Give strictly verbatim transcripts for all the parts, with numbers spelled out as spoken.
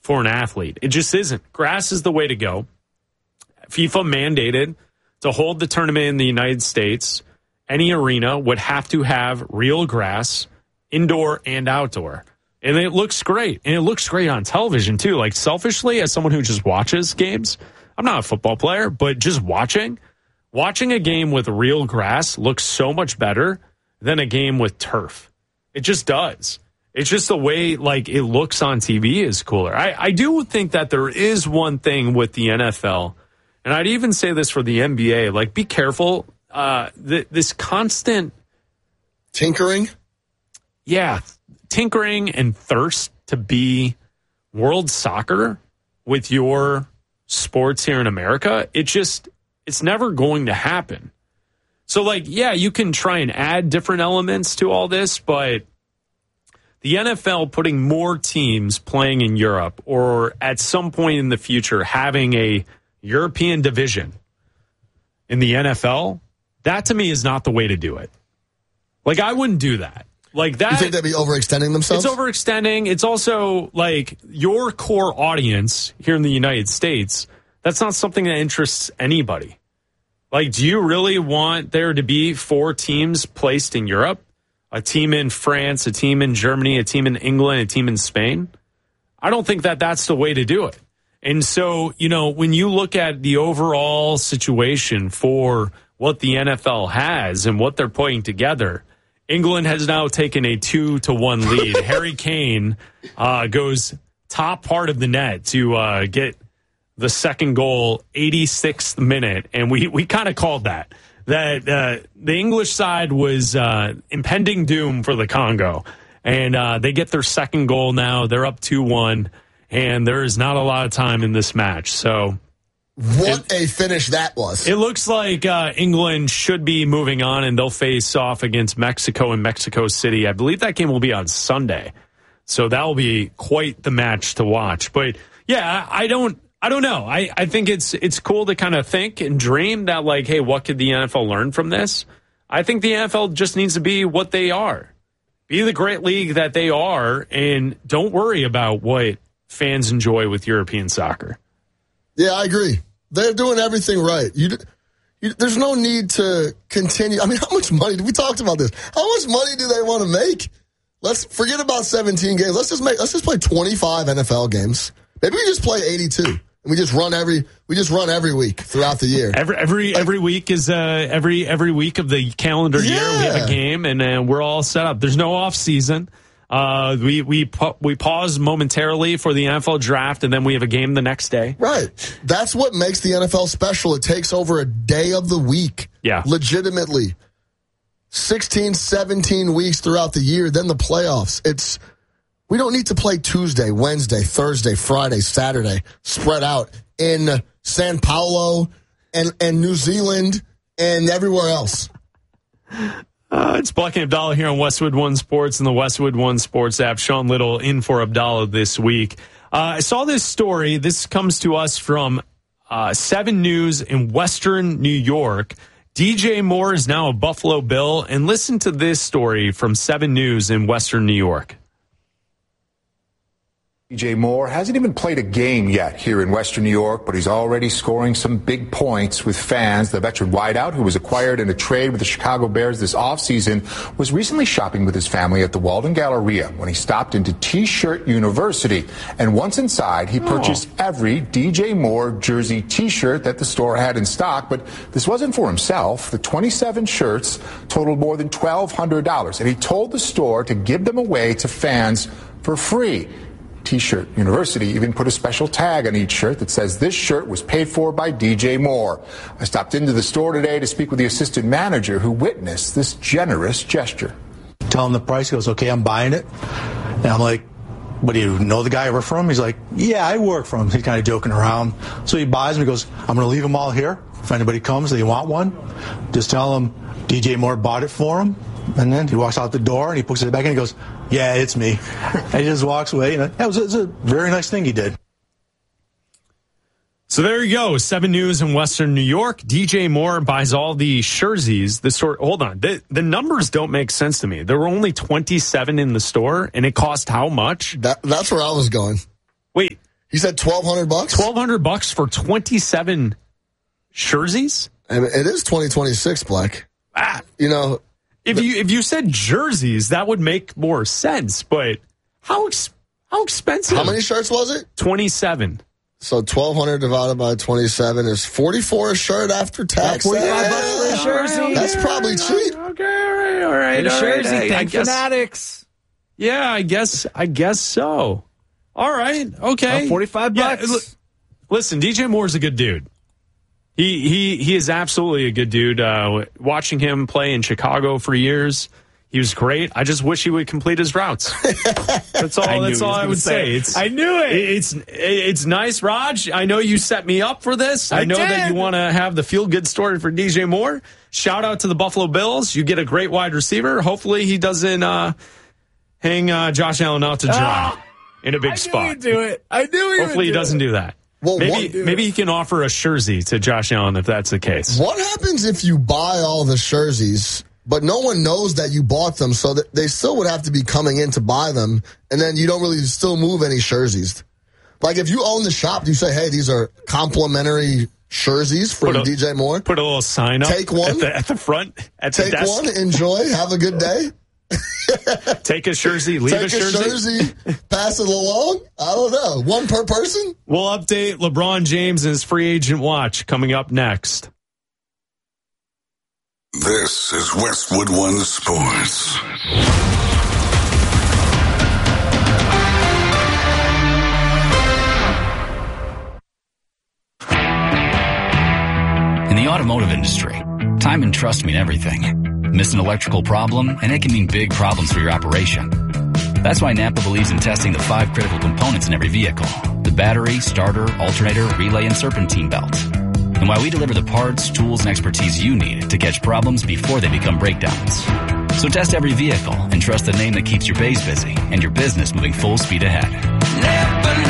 for an athlete. It just isn't. Grass is the way to go. FIFA mandated to hold the tournament in the United States. Any arena would have to have real grass, indoor and outdoor. And it looks great. And it looks great on television, too. Like, selfishly, as someone who just watches games, I'm not a football player, but just watching, watching a game with real grass looks so much better than a game with turf. It just does. It's just the way, like, it looks on T V is cooler. I, I do think that there is one thing with the N F L, and I'd even say this for the N B A, like, be careful. Uh, th- this constant tinkering. Yeah. Tinkering and thirst to be world soccer with your sports here in America. It just, it's never going to happen. So, like, yeah, you can try and add different elements to all this, but the N F L putting more teams playing in Europe, or at some point in the future having a European division in the N F L, that to me is not the way to do it. Like, I wouldn't do that. Like that. You think they'd be overextending themselves? It's overextending. It's also like your core audience here in the United States. That's not something that interests anybody. Like, do you really want there to be four teams placed in Europe? A team in France, a team in Germany, a team in England, a team in Spain? I don't think that that's the way to do it. And so, you know, when you look at the overall situation for what the N F L has and what they're putting together, England has now taken a two to one lead. Harry Kane uh, goes top part of the net to uh, get the second goal, eighty-sixth minute, and we we kind of called that that uh, the English side was uh, impending doom for the Congo, and uh, they get their second goal now. They're up two one, and there is not a lot of time in this match, so. What it, a finish that was. It looks like uh, England should be moving on, and they'll face off against Mexico in Mexico City. I believe that game will be on Sunday. So that will be quite the match to watch. But, yeah, I don't I don't know. I, I think it's it's cool to kind of think and dream that, like, hey, what could the N F L learn from this? I think the N F L just needs to be what they are. Be the great league that they are, and don't worry about what fans enjoy with European soccer. Yeah, I agree. They're doing everything right. You, you, there's no need to continue. I mean, how much money? We talked about this. How much money do they want to make? Let's forget about seventeen games. Let's just make. Let's just play twenty-five N F L games. Maybe we just play eighty-two, and we just run every. We just run every week throughout the year. Every every like, every week is uh, every every week of the calendar yeah. year. We have a game, and uh, we're all set up. There's no off season. Uh, we we we pause momentarily for the N F L draft, and then we have a game the next day. Right. That's what makes the N F L special. It takes over a day of the week. Yeah. Legitimately. sixteen, seventeen weeks throughout the year, then the playoffs. It's we don't need to play Tuesday, Wednesday, Thursday, Friday, Saturday, spread out in San Paulo and, and New Zealand and everywhere else. Uh, it's Buck and Abdallah here on Westwood One Sports and the Westwood One Sports app. Sean Little in for Abdallah this week. Uh, I saw this story. This comes to us from uh, seven News in Western New York. D J Moore is now a Buffalo Bill. And listen to this story from seven News in Western New York. D J Moore hasn't even played a game yet here in Western New York, but he's already scoring some big points with fans. The veteran wideout, who was acquired in a trade with the Chicago Bears this offseason, was recently shopping with his family at the Walden Galleria when he stopped into T-Shirt University. And once inside, he purchased oh. every D J Moore jersey T-shirt that the store had in stock. But this wasn't for himself. The twenty-seven shirts totaled more than twelve hundred dollars, and he told the store to give them away to fans for free. T-Shirt University even put a special tag on each shirt that says this shirt was paid for by D J Moore. I stopped into the store today to speak with the assistant manager who witnessed this generous gesture. Tell him the price. He goes, okay, I'm buying it. And I'm like, what, do you know the guy I work for him? He's like, yeah, I work for him. He's kind of joking around. So he buys them. He goes, I'm going to leave them all here. If anybody comes, they want one, just tell them D J Moore bought it for him. And then he walks out the door and he puts it back in and he goes, yeah, it's me. And he just walks away. And that was, it was a very nice thing he did. So there you go. seven News in Western New York. D J Moore buys all the jerseys. The store. Hold on. The, the numbers don't make sense to me. There were only twenty-seven in the store, and it cost how much? That, that's where I was going. Wait. He said twelve hundred bucks. Twelve hundred bucks for twenty-seven jerseys. I mean, it is twenty twenty-six, Black. Ah, you know, if the, you if you said jerseys, that would make more sense. But how ex- how expensive? How many shirts was it? twenty-seven. So twelve hundred divided by twenty-seven is forty-four a shirt after tax. Yeah, forty-five bucks for a jersey. That's probably cheap. Okay, all right, all right. The all jersey, right. thank I guess, Fanatics. Yeah, I guess I guess so. All right, okay. Uh, forty-five bucks. Yeah, l- listen, D J Moore's a good dude. He he he is absolutely a good dude. Uh, watching him play in Chicago for years, he was great. I just wish he would complete his routes. That's all. I that's all I would say. say. It's, I knew it. It's it's nice, Raj. I know you set me up for this. I, I know did. that you want to have the feel good story for D J Moore. Shout out to the Buffalo Bills. You get a great wide receiver. Hopefully, he doesn't uh, hang uh, Josh Allen out to dry oh, in a big I spot. I knew he'd do it. I knew he Hopefully, he do doesn't it. do that. Well, maybe what, maybe he can offer a jersey to Josh Allen if that's the case. What happens if you buy all the jerseys, but no one knows that you bought them, so that they still would have to be coming in to buy them, and then you don't really still move any jerseys? Like if you own the shop, you say, "Hey, these are complimentary jerseys from a, D J Moore." Put a little sign up. Take one at the, at the front. At Take the desk. one. Enjoy. Have a good day. Take a jersey, leave Take a jersey. a jersey, pass it along. I don't know. One per person? We'll update LeBron James and his free agent watch coming up next. This is Westwood One Sports. In the automotive industry, time and trust mean everything. Miss an electrical problem, and it can mean big problems for your operation. That's why Napa believes in testing the five critical components in every vehicle: the battery, starter, alternator, relay, and serpentine belt. And why we deliver the parts, tools, and expertise you need to catch problems before they become breakdowns. So test every vehicle and trust the name that keeps your bays busy and your business moving full speed ahead. Napa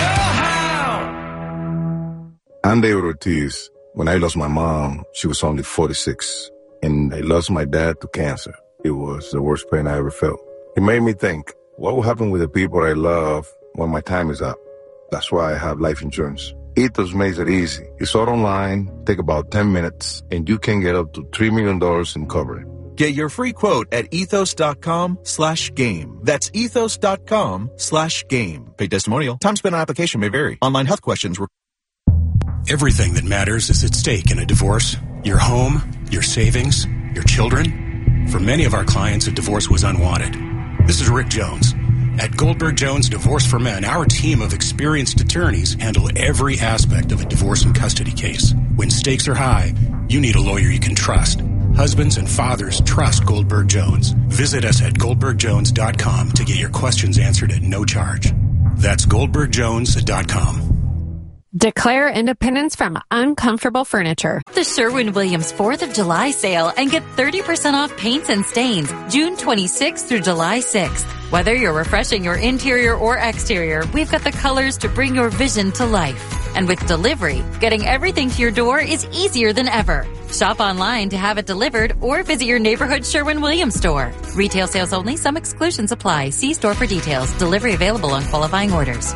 know-how! I'm David Ortiz. When I lost my mom, she was only forty-six. And I lost my dad to cancer. It was the worst pain I ever felt. It made me think, what will happen with the people I love when my time is up? That's why I have life insurance. Ethos makes it easy. It's all online, take about ten minutes, and you can get up to three million dollars in coverage. Get your free quote at ethos.com slash game. That's ethos.com slash game. Paid testimonial. Time spent on application may vary. Online health questions were... Everything that matters is at stake in a divorce. Your home, your savings, your children. For many of our clients, a divorce was unwanted. This is Rick Jones. At Goldberg Jones Divorce for Men, our team of experienced attorneys handle every aspect of a divorce and custody case. When stakes are high, you need a lawyer you can trust. Husbands and fathers trust Goldberg Jones. Visit us at goldberg jones dot com to get your questions answered at no charge. That's goldberg jones dot com. Declare independence from uncomfortable furniture. The Sherwin-Williams fourth of July sale and get thirty percent off paints and stains June twenty-sixth through July sixth. Whether you're refreshing your interior or exterior, we've got the colors to bring your vision to life. And with delivery, getting everything to your door is easier than ever. Shop online to have it delivered or visit your neighborhood Sherwin-Williams store. Retail sales only. Some exclusions apply. See store for details. Delivery available on qualifying orders.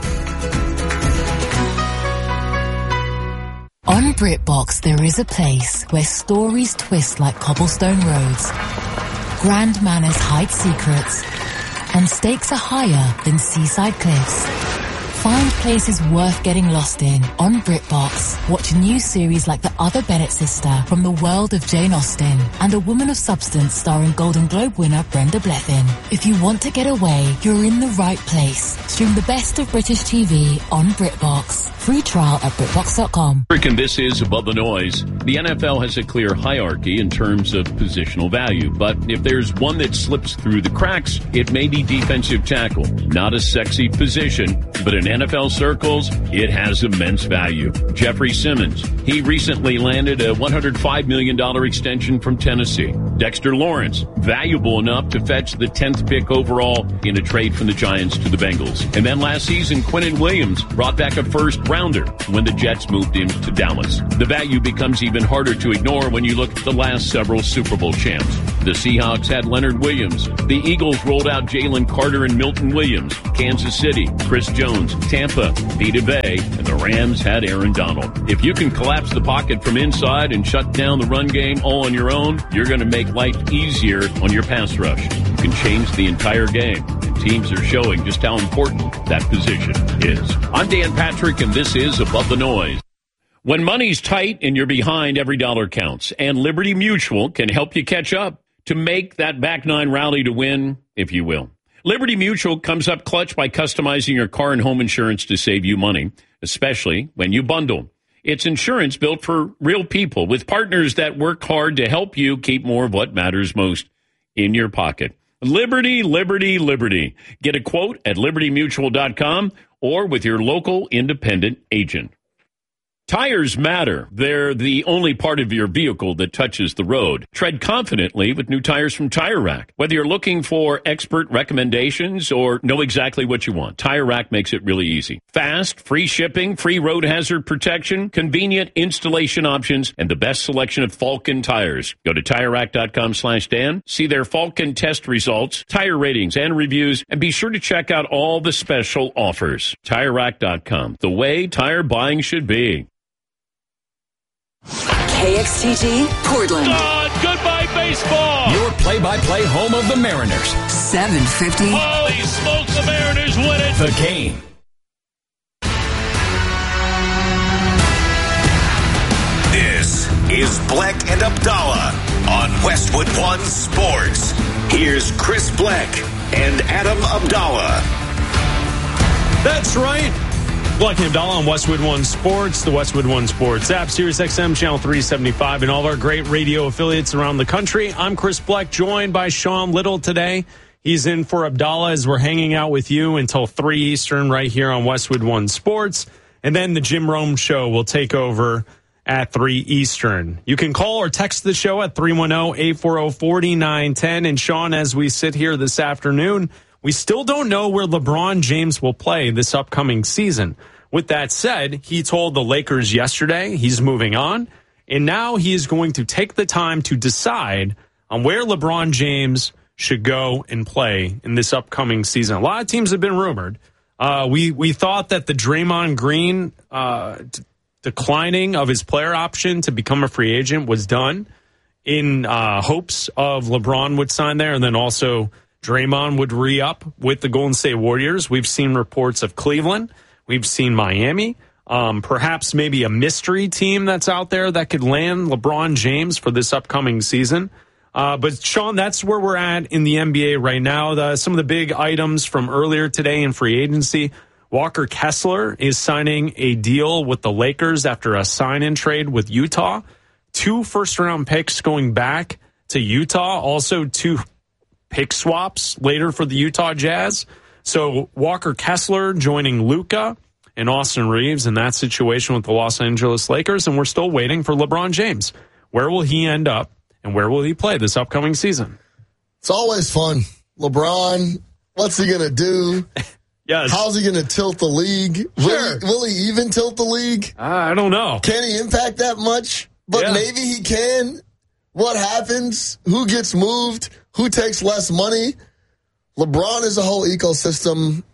On BritBox, there is a place where stories twist like cobblestone roads, grand manners hide secrets, and stakes are higher than seaside cliffs. Find places worth getting lost in on BritBox. Watch a new series like The Other Bennett Sister from the world of Jane Austen and A Woman of Substance starring Golden Globe winner Brenda Blethyn. If you want to get away, you're in the right place. Stream the best of British T V on BritBox. Free trial at BritBox dot com. And this is Above the Noise. The N F L has a clear hierarchy in terms of positional value, but if there's one that slips through the cracks, it may be defensive tackle. Not a sexy position, but in N F L circles, it has immense value. Jeffrey Simmons. He recently landed a one hundred five million dollars extension from Tennessee. Dexter Lawrence, valuable enough to fetch the tenth pick overall in a trade from the Giants to the Bengals. And then last season, Quinnen Williams brought back a first rounder when the Jets moved him to Dallas. The value becomes even harder to ignore when you look at the last several Super Bowl champs. The Seahawks had Leonard Williams. The Eagles rolled out Jalen Carter and Milton Williams. Kansas City, Chris Jones. Tampa, Vita Vea. And the Rams had Aaron Donald. If you can collapse the pocket from inside and shut down the run game all on your own, you're going to make life easier on your pass rush. You can change the entire game. And teams are showing just how important that position is. I'm Dan Patrick, and this is Above the Noise. When money's tight and you're behind, every dollar counts. And Liberty Mutual can help you catch up to make that back nine rally to win, if you will. Liberty Mutual comes up clutch by customizing your car and home insurance to save you money, especially when you bundle. It's insurance built for real people with partners that work hard to help you keep more of what matters most in your pocket. Liberty, Liberty, Liberty. Get a quote at liberty mutual dot com or with your local independent agent. Tires matter. They're the only part of your vehicle that touches the road. Tread confidently with new tires from Tire Rack. Whether you're looking for expert recommendations or know exactly what you want, Tire Rack makes it really easy. Fast, free shipping, free road hazard protection, convenient installation options, and the best selection of Falken tires. Go to tire rack dot com slash Dan, see their Falken test results, tire ratings, and reviews, and be sure to check out all the special offers. tire rack dot com, the way tire buying should be. K X T G, Portland. God, goodbye baseball. Your play-by-play home of the Mariners. seven fifty. Holy smokes, the Mariners win it. The Game. This is Black and Abdallah on Westwood One Sports. Here's Chris Black and Adam Abdallah. That's right. Black and Abdallah on Westwood One Sports, the Westwood One Sports app, Sirius X M, Channel three seventy-five, and all of our great radio affiliates around the country. I'm Chris Black, joined by Sean Little today. He's in for Abdallah as we're hanging out with you until three Eastern right here on Westwood One Sports. And then the Jim Rome Show will take over at three Eastern. You can call or text the show at three one zero, eight four zero, four nine one zero. And Sean, as we sit here this afternoon, we still don't know where LeBron James will play this upcoming season. With that said, he told the Lakers yesterday he's moving on, and now he is going to take the time to decide on where LeBron James should go and play in this upcoming season. A lot of teams have been rumored. Uh, we, we thought that the Draymond Green uh, d- declining of his player option to become a free agent was done in uh, hopes of LeBron would sign there, and then also Draymond would re-up with the Golden State Warriors. We've seen reports of Cleveland. We've seen Miami. Um, perhaps maybe a mystery team that's out there that could land LeBron James for this upcoming season. Uh, but, Sean, that's where we're at in the N B A right now. The, some of the big items from earlier today in free agency. Walker Kessler is signing a deal with the Lakers after a sign-in trade with Utah. Two first-round picks going back to Utah. Also, two pick swaps later for the Utah Jazz. So Walker Kessler joining Luka and Austin Reeves in that situation with the Los Angeles Lakers. And we're still waiting for LeBron James. Where will he end up and where will he play this upcoming season? It's always fun. LeBron, what's he going to do? Yes. How's he going to tilt the league? Will, Sure. he, will he even tilt the league? Uh, I don't know. Can he impact that much? But Yeah. maybe he can. What happens? Who gets moved? Who takes less money? LeBron is a whole ecosystem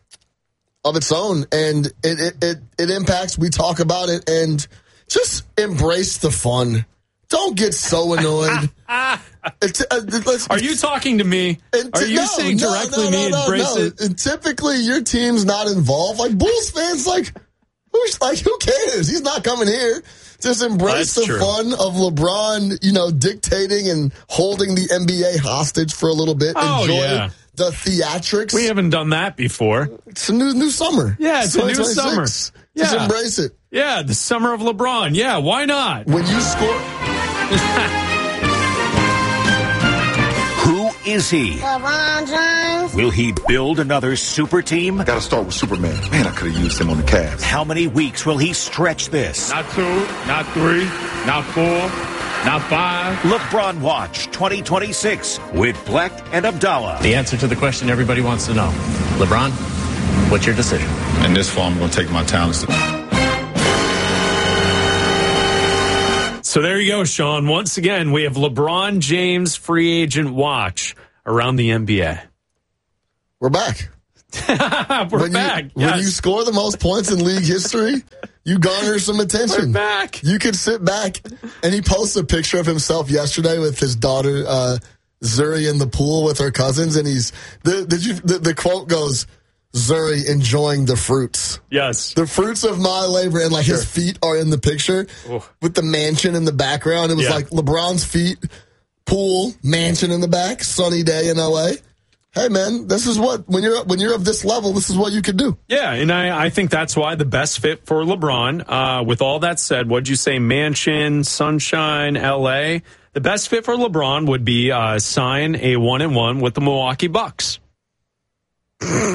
of its own, and it, it, it, it impacts. We talk about it, and just embrace the fun. Don't get so annoyed. It's, uh, let's, Are you talking to me? and Are t- you no, saying no, directly no, me no, no, embrace no. it? And typically, your team's not involved. Like Bulls fans, like who's like who cares? He's not coming here. Just embrace That's the true. fun of LeBron, you know, dictating and holding the N B A hostage for a little bit. Oh, Enjoy yeah. the theatrics. We haven't done that before. It's a new new summer. Yeah, it's a new twenty summer. twenty-six. Yeah. Just embrace it. Yeah, the summer of LeBron. Yeah, why not? When you score. Who is he? LeBron James. Will he build another super team? Gotta start with Superman. Man, I could have used him on the Cavs. How many weeks will he stretch this? Not two, not three, not four, Now five. LeBron Watch twenty twenty-six with Black and Abdallah. The answer to the question everybody wants to know. LeBron, what's your decision? In this fall, I'm going to take my talents. So there you go, Sean. Once again, we have LeBron James free agent watch around the N B A. We're back. We're when back. You, yes. When you score the most points in league history, you garner some attention. We're back. You could sit back, and he posts a picture of himself yesterday with his daughter uh, Zuri in the pool with her cousins, and he's the did you the, the quote goes, Zuri enjoying the fruits. Yes, the fruits of my labor, and like sure. his feet are in the picture Ooh. with the mansion in the background. It was yeah. like LeBron's feet, pool, mansion in the back, sunny day in L A. Hey man, this is what when you're when you're of this level, this is what you can do. Yeah, and I, I think that's why the best fit for LeBron. Uh, with all that said, what'd you say? Mansion, sunshine, L A. The best fit for LeBron would be uh, sign a one and one with the Milwaukee Bucks. go,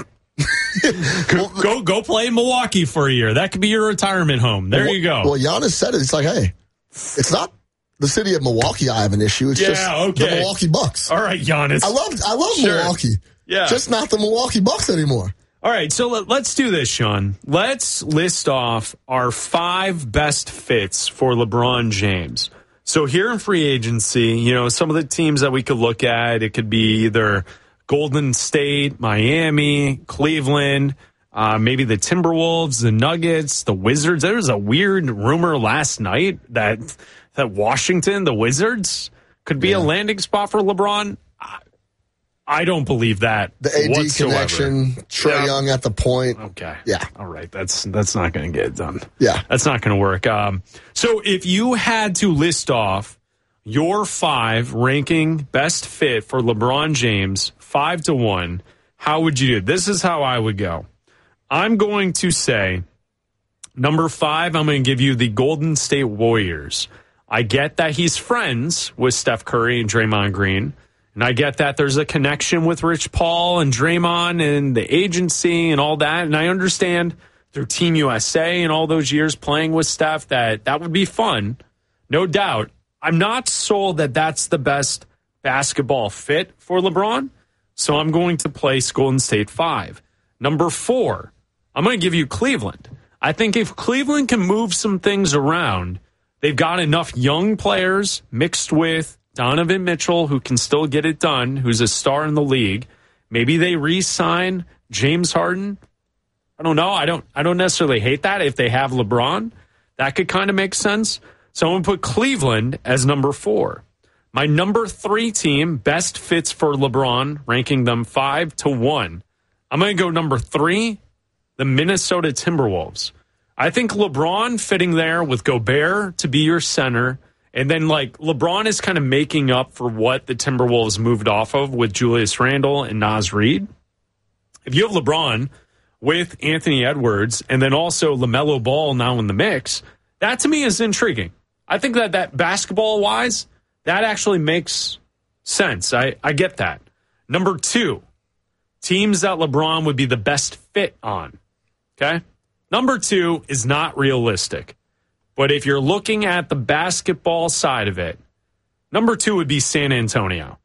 go go play in Milwaukee for a year. That could be your retirement home. There well, you go. Well, Giannis said it. It's like, hey, it's not the city of Milwaukee I have an issue. It's yeah, just okay. the Milwaukee Bucks. All right, Giannis. I love I love sure. Milwaukee. Yeah. Just not the Milwaukee Bucks anymore. All right, so let, let's do this, Sean. Let's list off our five best fits for LeBron James. So here in free agency, you know, some of the teams that we could look at, it could be either Golden State, Miami, Cleveland, uh, maybe the Timberwolves, the Nuggets, the Wizards. There was a weird rumor last night that that Washington, the Wizards, could be yeah. a landing spot for LeBron. I, I don't believe that. The A D whatsoever. connection, Trae yeah. Young at the point. Okay. Yeah. All right. That's that's not going to get it done. Yeah. That's not going to work. Um, so if you had to list off your five ranking best fit for LeBron James, five to one, how would you do it? This is how I would go. I'm going to say number five, I'm going to give you the Golden State Warriors. I get that he's friends with Steph Curry and Draymond Green, and I get that there's a connection with Rich Paul and Draymond and the agency and all that, and I understand through Team U S A and all those years playing with Steph that that would be fun, no doubt. I'm not sold that that's the best basketball fit for LeBron, so I'm going to place Golden State five. Number four, I'm going to give you Cleveland. I think if Cleveland can move some things around, they've got enough young players mixed with Donovan Mitchell who can still get it done, who's a star in the league. Maybe they re-sign James Harden. I don't know. I don't I don't necessarily hate that if they have LeBron. That could kind of make sense. So I'm going to put Cleveland as number four. My number three team, best fits for LeBron, ranking them five to one. I'm going to go number three, the Minnesota Timberwolves. I think LeBron fitting there with Gobert to be your center. And then, like, LeBron is kind of making up for what the Timberwolves moved off of with Julius Randle and Naz Reid. If you have LeBron with Anthony Edwards and then also LaMelo Ball now in the mix, that to me is intriguing. I think that, that basketball-wise, that actually makes sense. I, I get that. Number two, teams that LeBron would be the best fit on. Okay? Number two is not realistic. But if you're looking at the basketball side of it, number two would be San Antonio.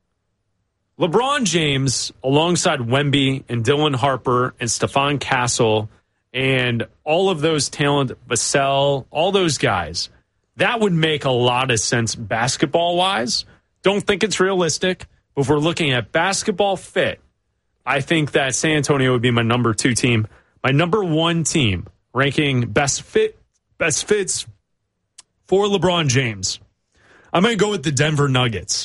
LeBron James, alongside Wemby and Dylan Harper and Stephon Castle and all of those talent, Vassell, all those guys, that would make a lot of sense basketball-wise. Don't think it's realistic, but if we're looking at basketball fit, I think that San Antonio would be my number two team. My number one team, ranking best fit, best fits for LeBron James, I'm going to go with the Denver Nuggets.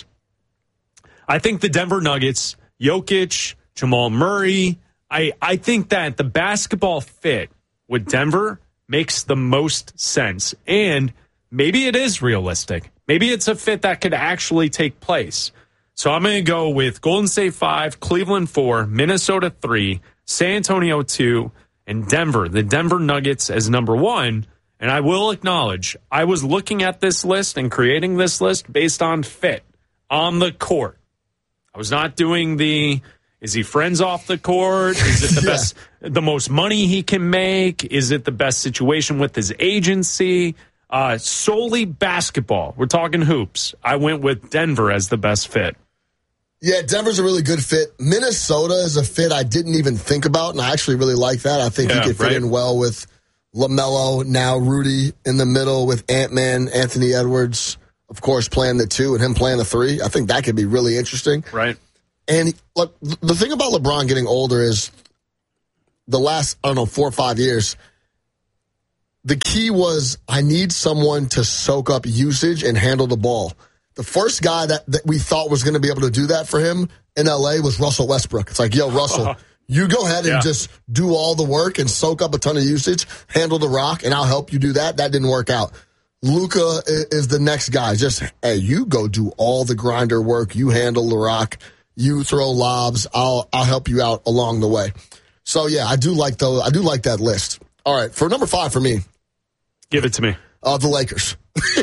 I think the Denver Nuggets, Jokic, Jamal Murray, I, I think that the basketball fit with Denver makes the most sense. And maybe it is realistic. Maybe it's a fit that could actually take place. So I'm going to go with Golden State five, Cleveland four, Minnesota three, San Antonio two, and Denver. The Denver Nuggets as number one. And I will acknowledge, I was looking at this list and creating this list based on fit on the court. I was not doing the, is he friends off the court? Is it the yeah. best, the most money he can make? Is it the best situation with his agency? Uh, solely basketball. We're talking hoops. I went with Denver as the best fit. Yeah, Denver's a really good fit. Minnesota is a fit I didn't even think about, and I actually really like that. I think Yeah, he could fit right. in well with LaMelo, now Rudy in the middle with Ant-Man, Anthony Edwards, of course, playing the two and him playing the three. I think that could be really interesting. Right. And look, the thing about LeBron getting older is the last, I don't know, four or five years, the key was I need someone to soak up usage and handle the ball. The first guy that, that we thought was going to be able to do that for him in L A was Russell Westbrook. It's like, yo, Russell, you go ahead and Yeah. just do all the work and soak up a ton of usage, handle the rock, and I'll help you do that. That didn't work out. Luka is, is the next guy. Just, hey, you go do all the grinder work. You handle the rock. You throw lobs. I'll I'll help you out along the way. So, yeah, I do like those. I do like that list. All right, for number five for me. Give it to me. Uh, the Lakers.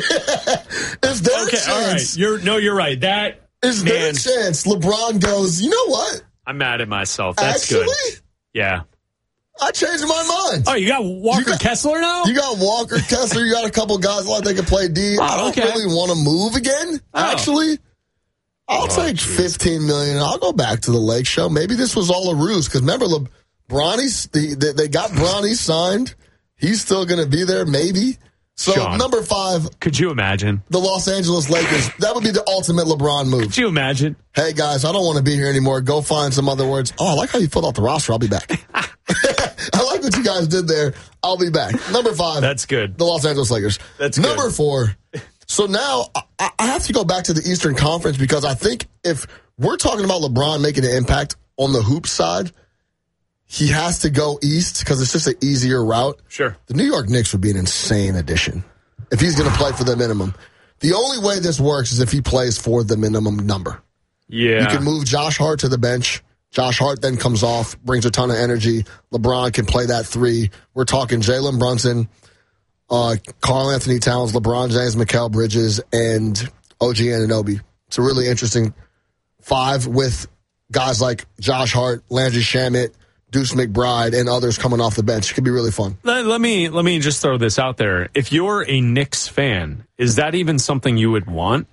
Is there Okay, a chance? all right. You're no, you're right. That Is there man, a chance LeBron goes, you know what? I'm mad at myself. That's Actually, good. Yeah. I changed my mind. Oh, you got Walker You got- Kessler now? You got Walker Kessler. You got a couple guys like they can play D. Oh, I don't okay. really want to move again, Oh. actually. I'll Oh, take geez. fifteen million dollars. I'll go back to the Lake Show. Maybe this was all a ruse because remember, Le- Bronny's, the, the, they got Bronny signed. He's still going to be there, maybe. So, Sean. number five, Could you imagine? the Los Angeles Lakers. That would be the ultimate LeBron move. Could you imagine? Hey, guys, I don't want to be here anymore. Go find some other words. Oh, I like how you filled out the roster. I'll be back. I like what you guys did there. I'll be back. Number five. That's good. The Los Angeles Lakers. That's Number good. four. So now I, I have to go back to the Eastern Conference because I think if we're talking about LeBron making an impact on the hoop side, he has to go east because it's just an easier route. Sure. The New York Knicks would be an insane addition if he's going to play for the minimum. The only way this works is if he plays for the minimum number. Yeah. You can move Josh Hart to the bench. Josh Hart then comes off, brings a ton of energy. LeBron can play that three. We're talking Jalen Brunson, uh, Karl Anthony Towns, LeBron James, Mikal Bridges, and O G Anunoby. It's a really interesting five with guys like Josh Hart, Landry Shamet, Deuce McBride, and others coming off the bench. It could be really fun. Let, let me let me just throw this out there. If you're a Knicks fan, is that even something you would want?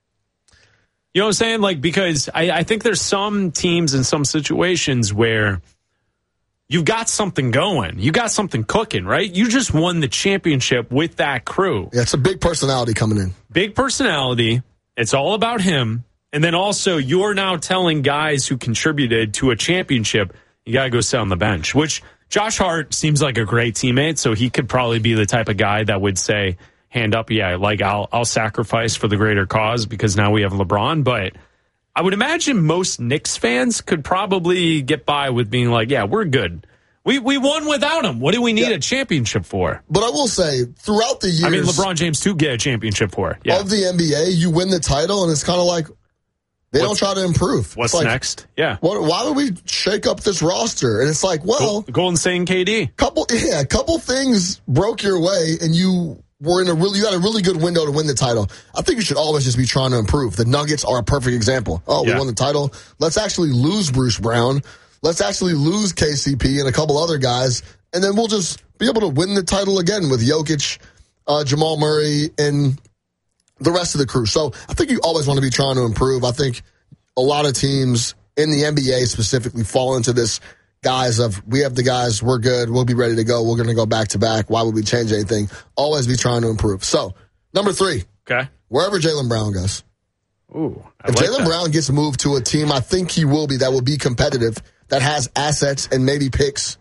You know what I'm saying? Like, because I, I think there's some teams in some situations where you've got something going. You got something cooking, right? You just won the championship with that crew. Yeah, it's a big personality coming in. Big personality. It's all about him. And then also, you're now telling guys who contributed to a championship, you got to go sit on the bench, which Josh Hart seems like a great teammate. So he could probably be the type of guy that would say, hand up, yeah, like I'll I'll sacrifice for the greater cause because now we have LeBron. But I would imagine most Knicks fans could probably get by with being like, yeah, we're good. We we won without him. What do we need Yeah. a championship for? But I will say, throughout the years I mean, LeBron James too get a championship for. Yeah. of the N B A, you win the title, and it's kind of like they What's- don't try to improve. What's It's like, next? Yeah. What, why would we shake up this roster? And it's like, well, Golden State and K D. couple yeah, a couple things broke your way, and you were in a really you had a really good window to win the title. I think you should always just be trying to improve. The Nuggets are a perfect example. Oh, we Yeah. won the title. Let's actually lose Bruce Brown. Let's actually lose K C P and a couple other guys, and then we'll just be able to win the title again with Jokic, uh, Jamal Murray, and the rest of the crew. So I think you always want to be trying to improve. I think a lot of teams in the N B A specifically fall into this guise of we have the guys, we're good, we'll be ready to go, we're going to go back to back. Why would we change anything? Always be trying to improve. So, number three, Okay. wherever Jaylen Brown goes. Ooh. I If like Jaylen that. Brown gets moved to a team, I think he will be, that will be competitive, that has assets and maybe picks.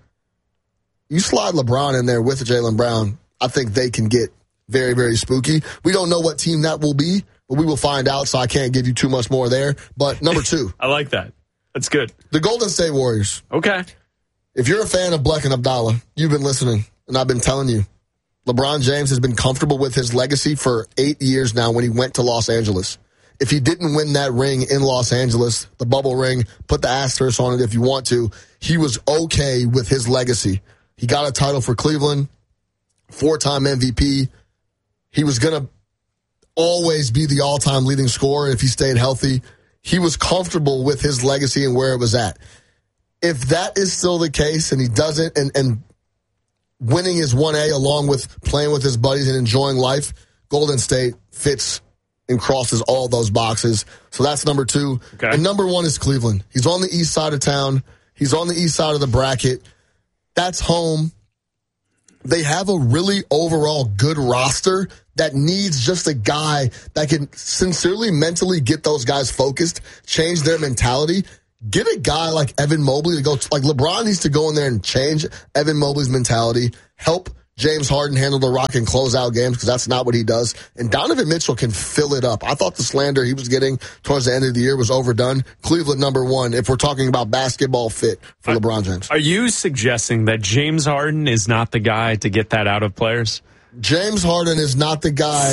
You slide LeBron in there with Jaylen Brown, I think they can get very, very spooky. We don't know what team that will be, but we will find out, so I can't give you too much more there. But number two, I like that. That's good. the Golden State Warriors. Okay. If you're a fan of Bleck and Abdallah, you've been listening, and I've been telling you, LeBron James has been comfortable with his legacy for eight years now when he went to Los Angeles. If he didn't win that ring in Los Angeles, the bubble ring, put the asterisk on it if you want to, he was okay with his legacy. He got a title for Cleveland, four-time M V P. He was going to always be the all-time leading scorer if he stayed healthy. He was comfortable with his legacy and where it was at. If that is still the case and he doesn't, and, and winning is one A along with playing with his buddies and enjoying life, Golden State fits and crosses all those boxes. So that's number two. Okay. And number one is Cleveland. He's on the east side of town. He's on the east side of the bracket. That's home. They have a really overall good roster that needs just a guy that can sincerely, mentally get those guys focused, change their mentality. Get a guy like Evan Mobley to go, like LeBron needs to go in there and change Evan Mobley's mentality, help James Harden handle the rock and close out games because that's not what he does. And Donovan Mitchell can fill it up. I thought the slander he was getting towards the end of the year was overdone. Cleveland number one if we're talking about basketball fit for are, LeBron James. Are you suggesting that James Harden is not the guy to get that out of players? James Harden is not the guy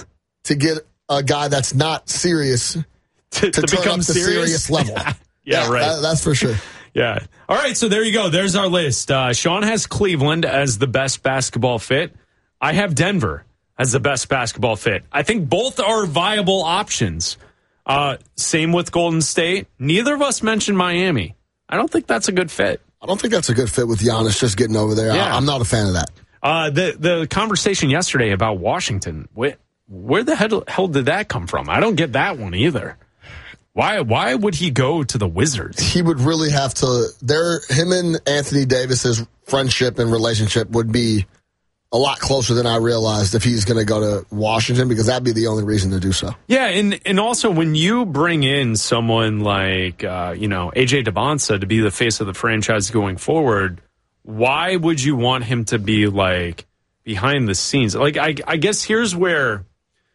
to get a guy that's not serious to, to, to turn become up the serious, serious level. Yeah, yeah, right. That, that's for sure. Yeah. All right, so there you go. There's our list. Uh, Sean has Cleveland as the best basketball fit. I have Denver as the best basketball fit. I think both are viable options. Uh, same with Golden State. Neither of us mentioned Miami. I don't think that's a good fit. I don't think that's a good fit with Giannis just getting over there. Yeah. I, I'm not a fan of that. Uh, the the conversation yesterday about Washington, where, where the hell, hell did that come from? I don't get that one either. Why why would he go to the Wizards? He would really have to. There, him and Anthony Davis's friendship and relationship would be a lot closer than I realized if he's going to go to Washington, because that'd be the only reason to do so. Yeah, and and also when you bring in someone like uh, you know A J DeBonsa to be the face of the franchise going forward, why would you want him to be like behind the scenes? Like I I guess here's where.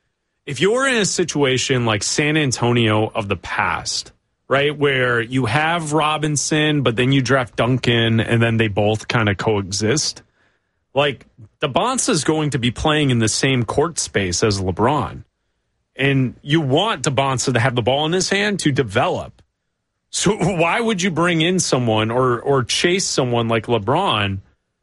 If you're in a situation like San Antonio of the past, right, where you have Robinson, but then you draft Duncan, and then they both kind of coexist, like DeBonsa is going to be playing in the same court space as LeBron. And you want DeBonsa to have the ball in his hand to develop. So why would you bring in someone or or chase someone like LeBron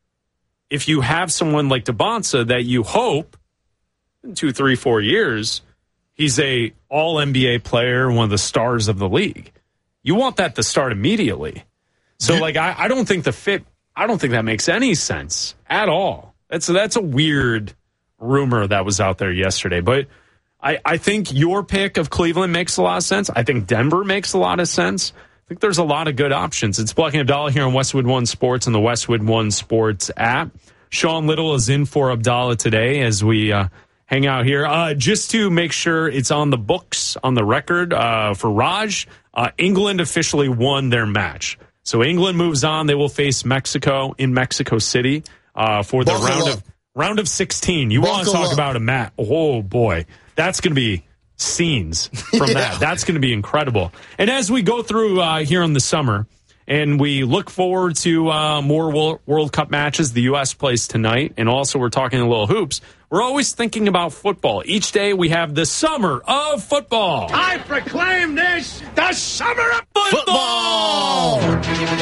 if you have someone like DeBonsa that you hope in two, three, four years, he's a all N B A player, one of the stars of the league. You want that to start immediately. So, like, I, I don't think the fit, I don't think that makes any sense at all. That's, that's a weird rumor that was out there yesterday. But I, I think your pick of Cleveland makes a lot of sense. I think Denver makes a lot of sense. I think there's a lot of good options. It's Black and Abdallah here on Westwood One Sports and the Westwood One Sports app. Sean Little is in for Abdallah today as we uh, hang out here. Uh, just to make sure it's on the books, on the record uh, for Raj, uh, England officially won their match. So England moves on. They will face Mexico in Mexico City uh, for the Buckle round up. of round of sixteen. You want to Buckle talk up. about a match? Oh, boy. That's going to be scenes from Yeah. that. That's going to be incredible. And as we go through uh, here in the summer, and we look forward to uh, more World, World Cup matches. The U S plays tonight, and also we're talking a little hoops. We're always thinking about football. Each day we have the summer of football. I proclaim this the summer of Football! What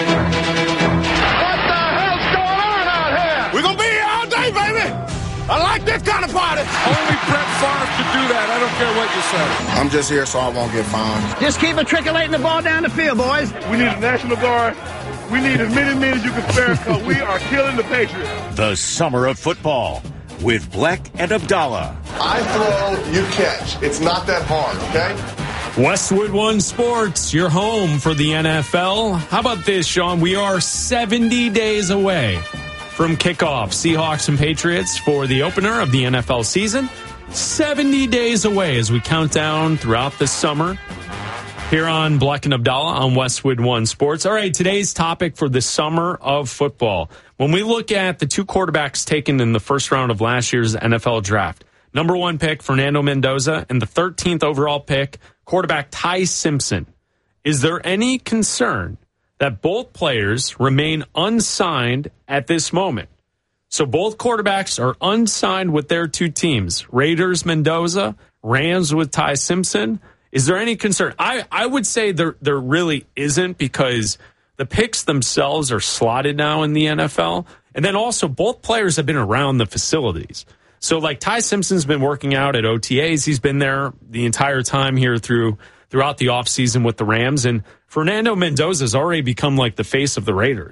the hell's going on out here? We're going to be here all day, baby. I like this kind of party. Only Brett Favre could do that. I don't care what you say. I'm just here so I won't get fined. Just keep matriculating the ball down the field, boys. We need a National Guard. We need as many men as you can spare because we are killing the Patriots. The Summer of Football with Black and Abdallah. I throw, you catch. It's not that hard, okay? Westwood One Sports, your home for the N F L. How about this, Sean? We are seventy days away from kickoff. Seahawks and Patriots for the opener of the N F L season. seventy days away as we count down throughout the summer here on Black and Abdallah on Westwood One Sports. All right, today's topic for the summer of football. When we look at the two quarterbacks taken in the first round of last year's N F L draft, number one pick, Fernando Mendoza, and the thirteenth overall pick, quarterback Ty Simpson. Is there any concern that both players remain unsigned at this moment? So both quarterbacks are unsigned with their two teams, Raiders Mendoza, Rams with Ty Simpson. Is there any concern? I, I would say there there really isn't, because the picks themselves are slotted now in the N F L. And then also both players have been around the facilities. So like Ty Simpson's been working out at O T As. He's been there the entire time here through throughout the offseason with the Rams. And Fernando Mendoza has already become like the face of the Raiders,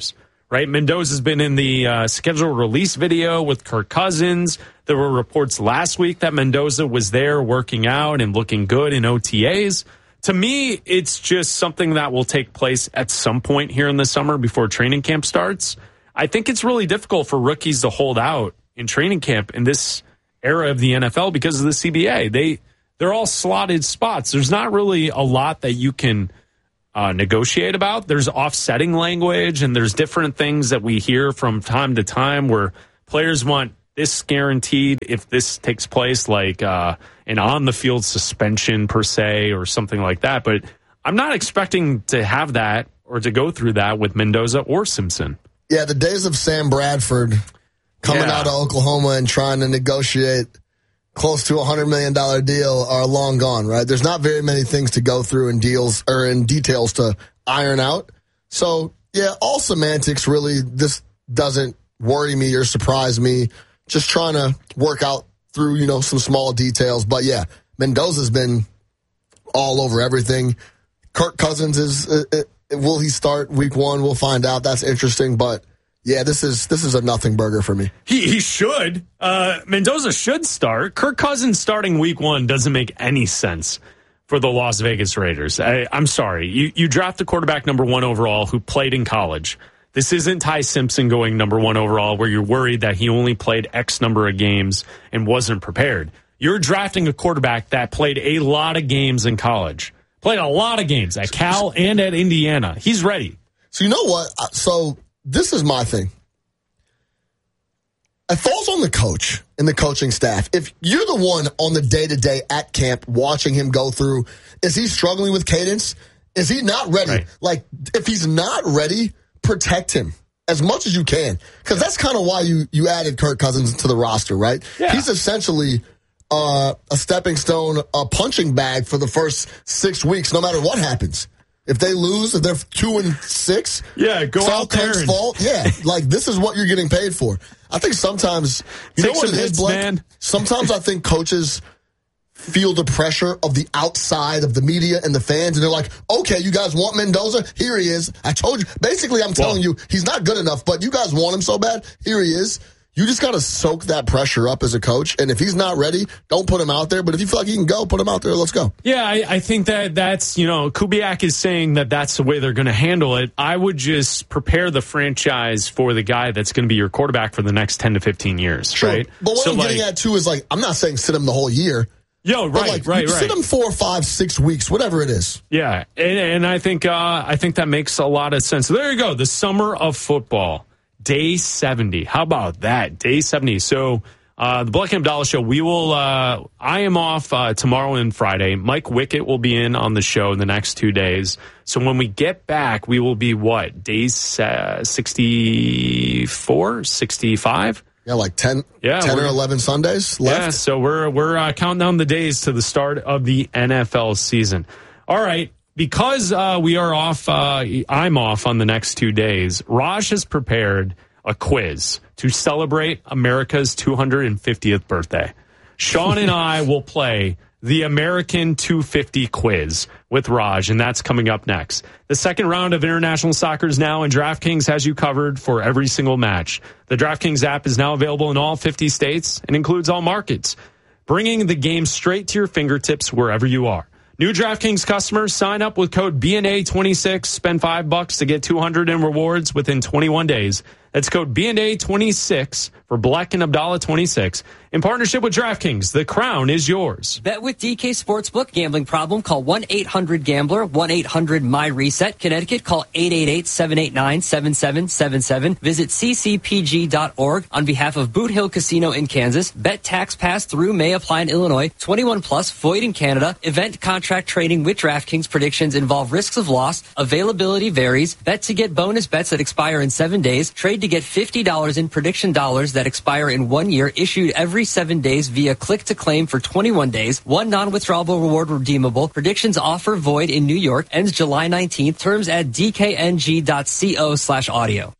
right? Mendoza's been in the uh, scheduled release video with Kirk Cousins. There were reports last week that Mendoza was there working out and looking good in O T As. To me, it's just something that will take place at some point here in the summer before training camp starts. I think it's really difficult for rookies to hold out in training camp in this era of the N F L because of the C B A. They, they're all slotted spots. There's not really a lot that you can uh, negotiate about. There's offsetting language, and there's different things that we hear from time to time where players want this guaranteed if this takes place, like uh, an on-the-field suspension per se or something like that. But I'm not expecting to have that or to go through that with Mendoza or Simpson. Yeah, the days of Sam Bradford coming Yeah. out of Oklahoma and trying to negotiate close to a one hundred million dollars deal are long gone, right? There's not very many things to go through in deals or in details to iron out. So, yeah, all semantics, really. This doesn't worry me or surprise me. Just trying to work out through, you know, some small details. But, yeah, Mendoza's been all over everything. Kirk Cousins is, uh, uh, will he start week one? We'll find out. That's interesting. But, yeah, this is this is a nothing burger for me. He he should. Uh, Mendoza should start. Kirk Cousins starting week one doesn't make any sense for the Las Vegas Raiders. I, I'm sorry. You, you draft a quarterback number one overall who played in college. This isn't Ty Simpson going number one overall where you're worried that he only played X number of games and wasn't prepared. You're drafting a quarterback that played a lot of games in college. Played a lot of games at Cal and at Indiana. He's ready. So you know what? So this is my thing. It falls on the coach and the coaching staff. If you're the one on the day-to-day at camp watching him go through, is he struggling with cadence? Is he not ready? Right. Like, if he's not ready, protect him as much as you can. Because that's kind of why you, you added Kirk Cousins to the roster, right? Yeah. He's essentially uh, a stepping stone, a punching bag for the first six weeks, no matter what happens. If they lose, if they're two and six, Yeah, go it's all out there Kirk's and- fault. Yeah, like this is what you're getting paid for. I think sometimes, you Take know what some it is, hits, Blake? man. Sometimes I think coaches feel the pressure of the outside of the media and the fans, and they're like, okay, you guys want Mendoza? Here he is. I told you. Basically, I'm telling you, he's not good enough, but you guys want him so bad. Here he is. You just got to soak that pressure up as a coach, and if he's not ready, don't put him out there. But if you feel like he can go, put him out there. Let's go. Yeah, I, I think that that's, you know, Kubiak is saying that that's the way they're going to handle it. I would just prepare the franchise for the guy that's going to be your quarterback for the next ten to fifteen years, Sure. right? But what So, I'm like, getting at, too, is like, I'm not saying sit him the whole year. Yo, But right, like, right, you right. sit him four, five, six weeks, whatever it is. Yeah, and, and I think uh, I think that makes a lot of sense. So there you go, the summer of football, day seventy. How about that, day seventy? So uh, the Black and Abdallah Show. We will. Uh, I am off uh, tomorrow and Friday. Mike Wickett will be in on the show in the next two days. So when we get back, we will be what days uh, sixty-four, sixty-five? Yeah, like ten, Yeah, ten or we're- eleven Sundays left. Yeah, so we're we're uh, counting down the days to the start of the N F L season. All right, because uh, we are off, uh, I'm off on the next two days. Raj has prepared a quiz to celebrate America's two hundred fiftieth birthday. Sean and I will play the American two fifty quiz with Raj, and that's coming up next. The second round of international soccer is now, and DraftKings has you covered for every single match. The DraftKings app is now available in all fifty states and includes all markets, bringing the game straight to your fingertips wherever you are. New DraftKings customers sign up with code B N A twenty-six, spend five bucks to get two hundred in rewards within twenty-one days. That's code B N A twenty-six for Black and Abdallah twenty-six. In partnership with DraftKings, the crown is yours. Bet with D K Sportsbook. Gambling problem? Call one eight hundred gambler, one eight hundred my reset. Connecticut, call eight eight eight, seven eight nine, seven seven seven seven. Visit c c p g dot org on behalf of Boot Hill Casino in Kansas. Bet tax pass through may apply in Illinois. twenty-one plus, void in Canada. Event contract trading with DraftKings. Predictions involve risks of loss. Availability varies. Bet to get bonus bets that expire in seven days. Trade to get fifty dollars in prediction dollars that expire in one year. Issued every seven days via click to claim for twenty-one days. One non-withdrawable reward redeemable. Predictions offer void in New York. Ends July nineteenth. Terms at d k n g dot co slash audio.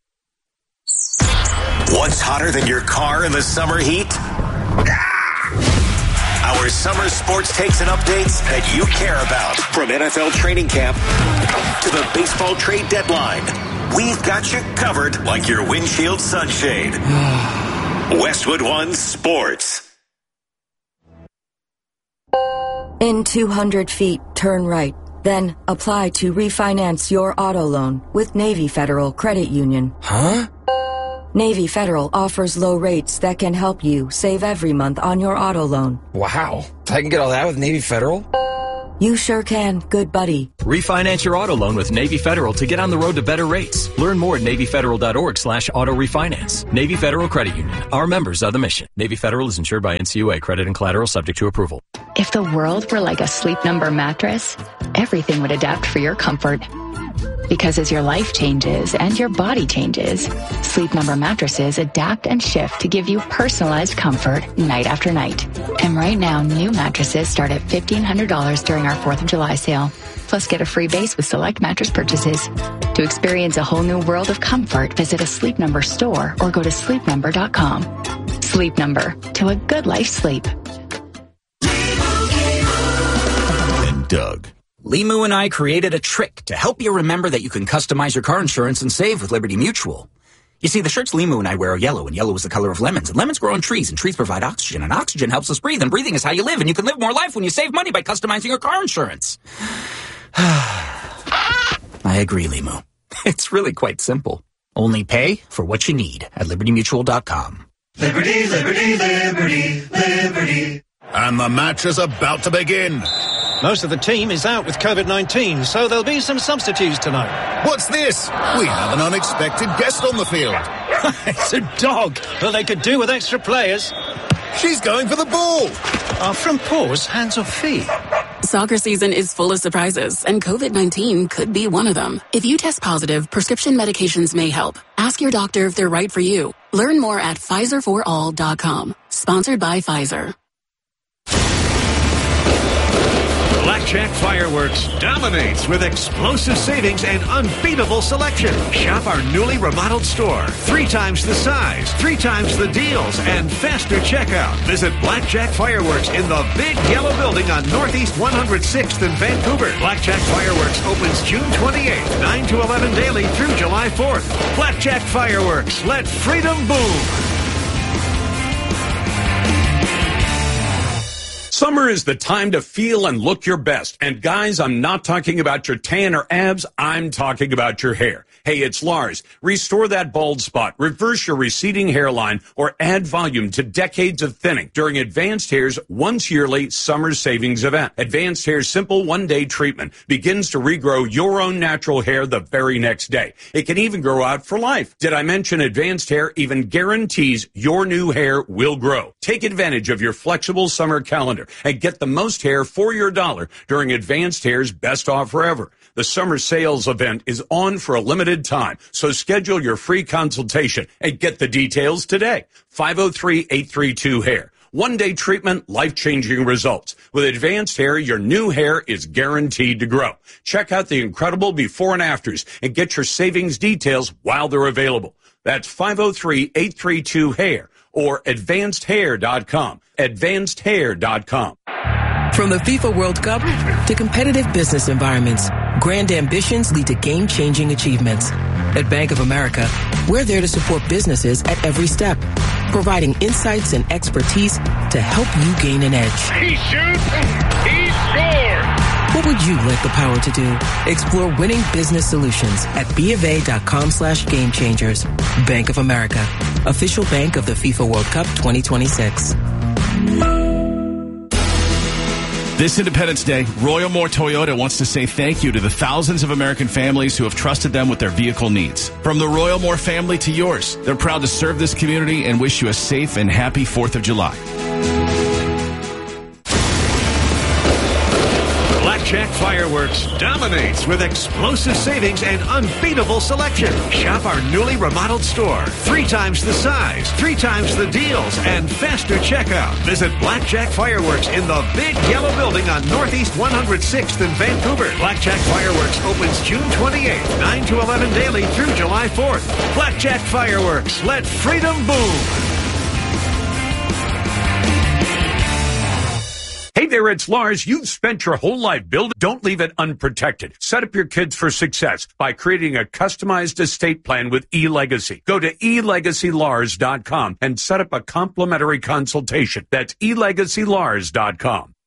What's hotter than your car in the summer heat? Our summer sports takes and updates that you care about. From N F L training camp to the baseball trade deadline, we've got you covered like your windshield sunshade. Westwood One Sports. In two hundred feet, turn right. Then apply to refinance your auto loan with Navy Federal Credit Union. Huh? Navy Federal offers low rates that can help you save every month on your auto loan. Wow. I can get all that with Navy Federal? You sure can, good buddy. Refinance your auto loan with Navy Federal to get on the road to better rates. Learn more at NavyFederal.org slash auto refinance. Navy Federal Credit Union. Our members are the mission. Navy Federal is insured by N C U A. Credit and collateral subject to approval. If the world were like a Sleep Number mattress, everything would adapt for your comfort. Because as your life changes and your body changes, Sleep Number mattresses adapt and shift to give you personalized comfort night after night. And right now, new mattresses start at fifteen hundred dollars during our fourth of July sale. Plus, get a free base with select mattress purchases. To experience a whole new world of comfort, visit a Sleep Number store or go to sleep number dot com. Sleep Number, to a good life sleep. And Doug. Limu and I created a trick to help you remember that you can customize your car insurance and save with Liberty Mutual. You see, the shirts Limu and I wear are yellow, and yellow is the color of lemons, and lemons grow on trees, and trees provide oxygen, and oxygen helps us breathe, and breathing is how you live, and you can live more life when you save money by customizing your car insurance. I agree, Limu. It's really quite simple. Only pay for what you need at liberty mutual dot com. Liberty, liberty, liberty, liberty. And the match is about to begin. Most of the team is out with COVID nineteen, so there'll be some substitutes tonight. What's this? We have an unexpected guest on the field. It's a dog, but they could do with extra players. She's going for the ball. Are from paws, hands or feet? Soccer season is full of surprises, and COVID nineteen could be one of them. If you test positive, prescription medications may help. Ask your doctor if they're right for you. Learn more at Pfizer for all dot com. Sponsored by Pfizer. Blackjack Fireworks dominates with explosive savings and unbeatable selection. Shop our newly remodeled store. Three times the size, three times the deals, and faster checkout. Visit Blackjack Fireworks in the big yellow building on Northeast one hundred sixth in Vancouver. Blackjack Fireworks opens June twenty-eighth, nine to eleven daily through July fourth. Blackjack Fireworks, let freedom boom. Summer is the time to feel and look your best. And guys, I'm not talking about your tan or abs. I'm talking about your hair. Hey, it's Lars. Restore that bald spot, reverse your receding hairline, or add volume to decades of thinning during Advanced Hair's once yearly summer savings event. Advanced Hair's simple one-day treatment begins to regrow your own natural hair the very next day. It can even grow out for life. Did I mention Advanced Hair even guarantees your new hair will grow? Take advantage of your flexible summer calendar and get the most hair for your dollar during Advanced Hair's best offer ever. The summer sales event is on for a limited time, so schedule your free consultation and get the details today. five oh three, eight three two, hair. One-day treatment, life-changing results. With Advanced Hair, your new hair is guaranteed to grow. Check out the incredible before and afters and get your savings details while they're available. That's five oh three, eight three two, hair or advanced hair dot com. advanced hair dot com. From the FIFA World Cup to competitive business environments, grand ambitions lead to game-changing achievements. At Bank of America, we're there to support businesses at every step, providing insights and expertise to help you gain an edge. He shoots, he scores! What would you like the power to do? Explore winning business solutions at BofA.com slash game changers. Bank of America, official bank of the FIFA World Cup twenty twenty-six. This Independence Day, Royal Moore Toyota wants to say thank you to the thousands of American families who have trusted them with their vehicle needs. From the Royal Moore family to yours, they're proud to serve this community and wish you a safe and happy fourth of July. Blackjack Fireworks dominates with explosive savings and unbeatable selection. Shop our newly remodeled store. Three times the size, three times the deals, and faster checkout. Visit Blackjack Fireworks in the big yellow building on Northeast one hundred sixth in Vancouver. Blackjack Fireworks opens June twenty-eighth, nine to eleven daily through July fourth. Blackjack Fireworks, let freedom boom. Hey, there, it's Lars. You've spent your whole life building. Don't leave it unprotected. Set up your kids for success by creating a customized estate plan with eLegacy. Go to e legacy lars dot com and set up a complimentary consultation. That's e legacy lars dot com.